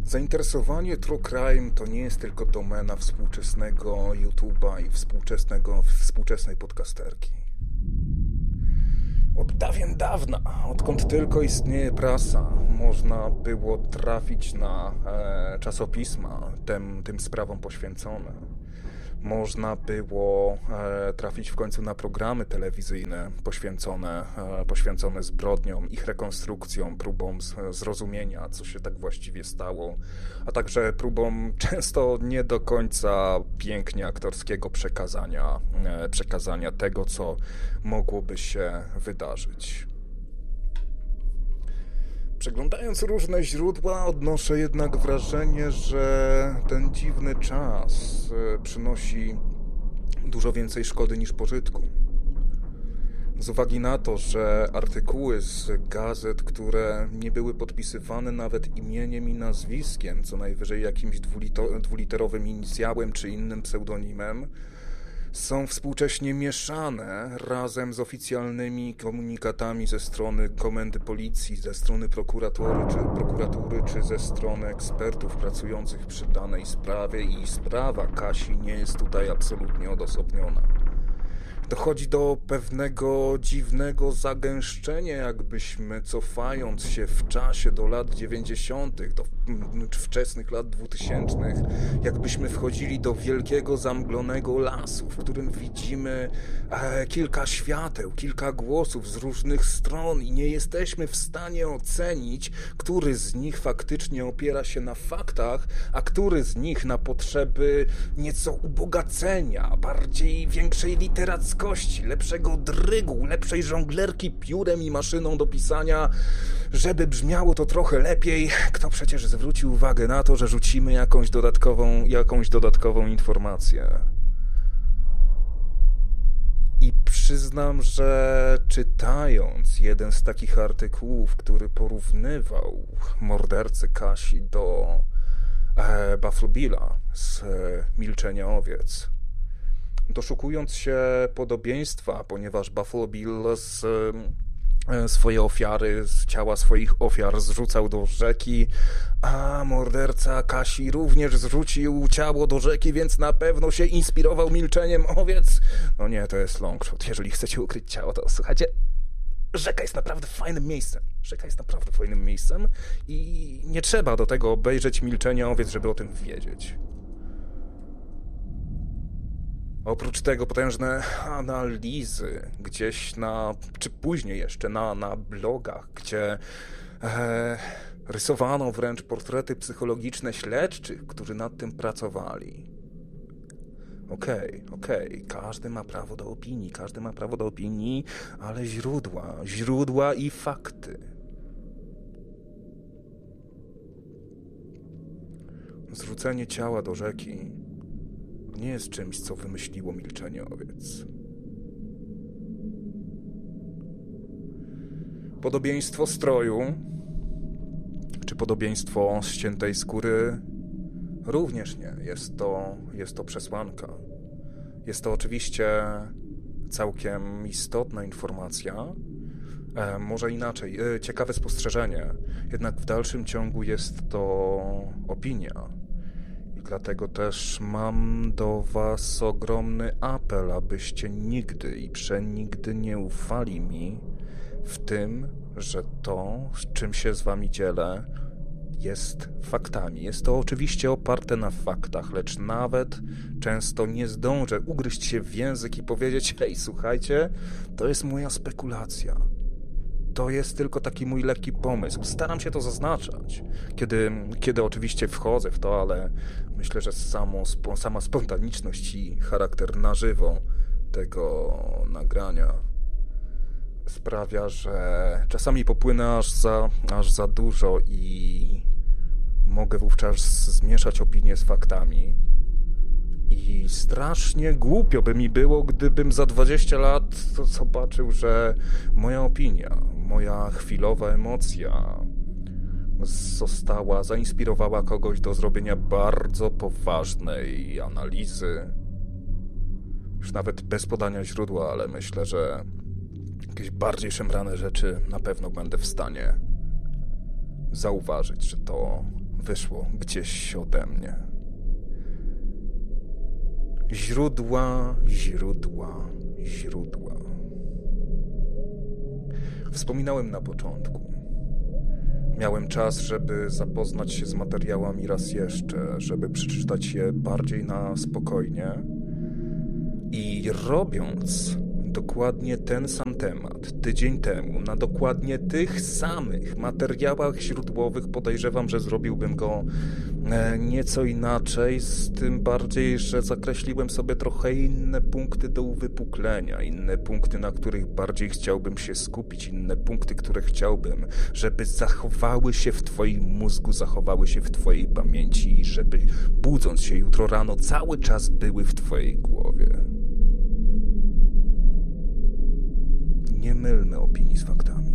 Zainteresowanie True Crime to nie jest tylko domena współczesnego YouTube'a i współczesnej podcasterki. Od dawien dawna, odkąd tylko istnieje prasa, można było trafić na czasopisma tym sprawom poświęcone. Można było trafić w końcu na programy telewizyjne poświęcone zbrodniom, ich rekonstrukcjom, próbom zrozumienia, co się tak właściwie stało, a także próbom często nie do końca pięknie aktorskiego przekazania tego, co mogłoby się wydarzyć. Przeglądając różne źródła, odnoszę jednak wrażenie, że ten dziwny czas przynosi dużo więcej szkody niż pożytku. Z uwagi na to, że artykuły z gazet, które nie były podpisywane nawet imieniem i nazwiskiem, co najwyżej jakimś dwuliterowym inicjałem czy innym pseudonimem, są współcześnie mieszane razem z oficjalnymi komunikatami ze strony komendy policji, ze strony prokuratury czy ze strony ekspertów pracujących przy danej sprawie i sprawa Kasi nie jest tutaj absolutnie odosobniona. Dochodzi do pewnego dziwnego zagęszczenia, jakbyśmy cofając się w czasie do lat 90., do wczesnych lat 2000, jakbyśmy wchodzili do wielkiego, zamglonego lasu, w którym widzimy kilka świateł, kilka głosów z różnych stron i nie jesteśmy w stanie ocenić, który z nich faktycznie opiera się na faktach, a który z nich na potrzeby nieco ubogacenia, bardziej większej literackości, lepszego drygu, lepszej żonglerki piórem i maszyną do pisania, żeby brzmiało to trochę lepiej. Kto przecież zwrócił uwagę na to, że rzucimy jakąś dodatkową informację? I przyznam, że czytając jeden z takich artykułów, który porównywał mordercę Kasi do Buffalo Billa z Milczenia owiec, doszukując się podobieństwa, ponieważ Buffalo Bill swoje ofiary, z ciała swoich ofiar zrzucał do rzeki, a morderca Kasi również zrzucił ciało do rzeki, więc na pewno się inspirował Milczeniem owiec. No nie, to jest long shot. Jeżeli chcecie ukryć ciało, to słuchajcie, rzeka jest naprawdę fajnym miejscem i nie trzeba do tego obejrzeć Milczenia owiec, żeby o tym wiedzieć. Oprócz tego potężne analizy gdzieś czy później jeszcze na blogach, gdzie rysowano wręcz portrety psychologiczne śledczych, którzy nad tym pracowali. Okej, każdy ma prawo do opinii, ale źródła i fakty. Zrzucenie ciała do rzeki nie jest czymś, co wymyśliło Milczenie owiec. Podobieństwo stroju, czy podobieństwo ściętej skóry również nie. Jest to przesłanka. Jest to oczywiście całkiem istotna informacja. Może inaczej, ciekawe spostrzeżenie. Jednak w dalszym ciągu jest to opinia. Dlatego też mam do was ogromny apel, abyście nigdy i przenigdy nie ufali mi w tym, że to, z czym się z wami dzielę, jest faktami. Jest to oczywiście oparte na faktach, lecz nawet często nie zdążę ugryźć się w język i powiedzieć: hej, słuchajcie, to jest moja spekulacja. To jest tylko taki mój lekki pomysł. Staram się to zaznaczać, kiedy oczywiście wchodzę w to, ale myślę, że sama spontaniczność i charakter na żywo tego nagrania sprawia, że czasami popłynę aż za dużo i mogę wówczas zmieszać opinię z faktami. I strasznie głupio by mi było, gdybym za 20 lat zobaczył, że moja opinia, moja chwilowa emocja zainspirowała kogoś do zrobienia bardzo poważnej analizy. Już nawet bez podania źródła, ale myślę, że jakieś bardziej szemrane rzeczy na pewno będę w stanie zauważyć, że to wyszło gdzieś ode mnie. Źródła, źródła, źródła. Wspominałem na początku. Miałem czas, żeby zapoznać się z materiałami raz jeszcze, żeby przeczytać je bardziej na spokojnie. I robiąc dokładnie ten sam temat tydzień temu, na dokładnie tych samych materiałach źródłowych, podejrzewam, że zrobiłbym go nieco inaczej, z tym bardziej, że zakreśliłem sobie trochę inne punkty do uwypuklenia, inne punkty, na których bardziej chciałbym się skupić, inne punkty, które chciałbym, żeby zachowały się w twoim mózgu, zachowały się w twojej pamięci i żeby budząc się jutro rano cały czas były w twojej głowie. Nie mylmy opinii z faktami.